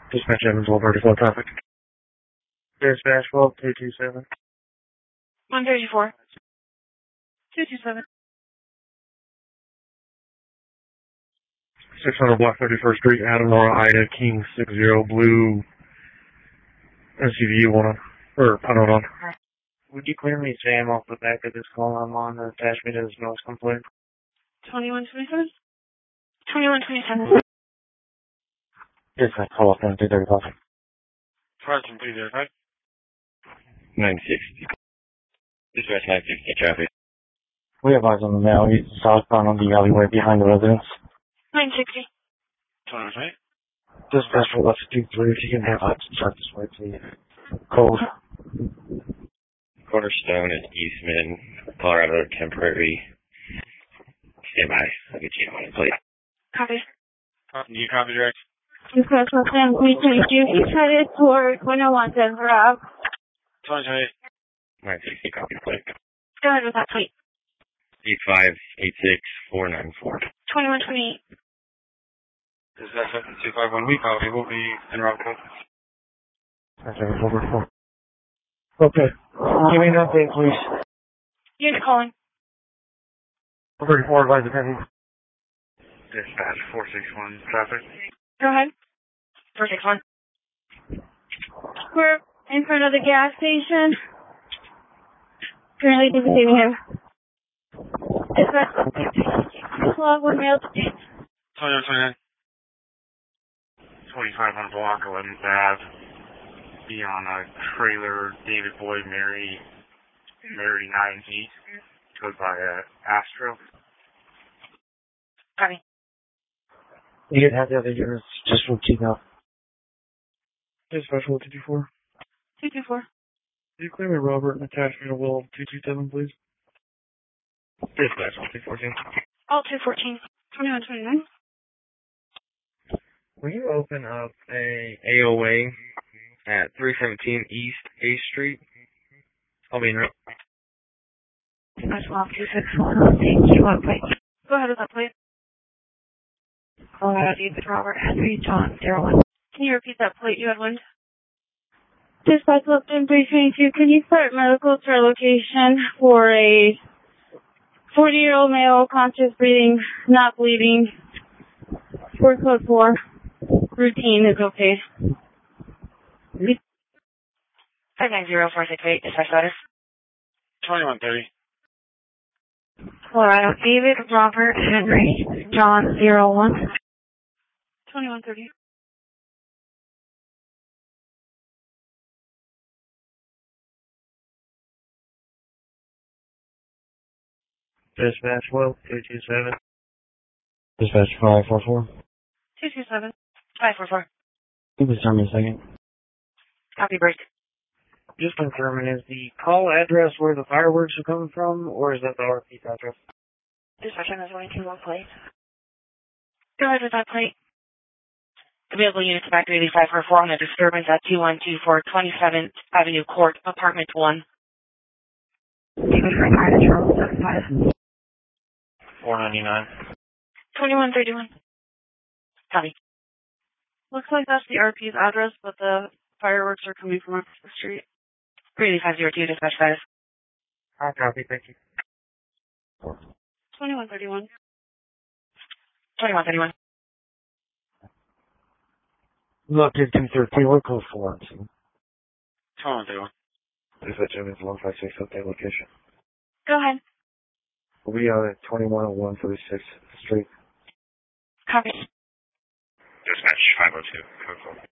Dispatch Evansville 34 traffic. Dispatch 12227. 134. 227. 600 block 31st Street, Adamora, Ida, King 60, blue SUV, I don't know. Would you clear me Sam off the back of this call I'm on and attach me to this noise complaint? 2127. 2127. Dispatch call off 235. Present, please, right? 960. Dispatch 960 traffic. We have eyes on the mail. He's southbound on the alleyway behind the residence. 960. 20, Dispatch for let's do 3 if you can have us start this way, please. Cold. Cornerstone and Eastman, Colorado, temporary. Stand by. I'll get you on, please. Copy. You copy, direct? Dispatch 122. He's headed toward 101 Denver Ave. 20, 960 copy, please. Go ahead with that plate. 8586494. 2128. Is that 7251 week copy? Will be en route code. That's over 4. Okay. Give me an update, please. Unit calling. 34 advise attending. Dispatch 461 traffic. Go ahead. 461. We're in front of the gas station. Currently detaining him. Dispatch. Log 1 mail to 29. 25 on block 11th Ave. Be on a trailer, David Boyd, Mary 9Z. Goes by Astro. Copy. You can have the other units just from keeping up. Dispatch 224. 224. Could you clear me Robert and attach me to Will 227, please? Dispatch 214. All 214. 2129. Will you open up a AOA at 317 East A Street? I'll be in route. Dispatch 261. Thank you. What plate? Go ahead with that plate. Colorado David Robert Henry John 01. Can you repeat that plate you had, Wind? Dispatch Lipton 322. Can you start medical to our location for a 40-year-old male, conscious breathing, not bleeding? 4 code 4. Routine is okay. 590468. Dispatch status. 2130. Colorado David Robert Henry John 01. 2130. Dispatch 227. Dispatch 544. 227. 544. Give me time in a second. Copy break. Just confirming, is the call address where the fireworks are coming from, or is that the RP address? Dispatch on the 121 plate. Go ahead with that plate. Available units back to 8544 on a disturbance at 2124 27th Avenue Court, Apartment 1. David Frank Ida Charles 75. 499. 2131. Copy. Looks like that's the RP's address, but the fireworks are coming from across the street. 38502, dispatch status. Copy, thank you. 2131. 2131. Look, it's 213. What code 4? 2131. Dispatch Evans 156 update location. Go ahead. We'll be on at 2101 46th Street. Copy. Dispatch 502. Code 4.